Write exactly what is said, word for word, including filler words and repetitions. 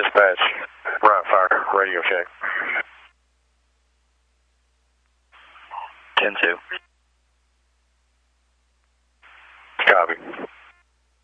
Dispatch, right fire, radio check. ten two. Copy.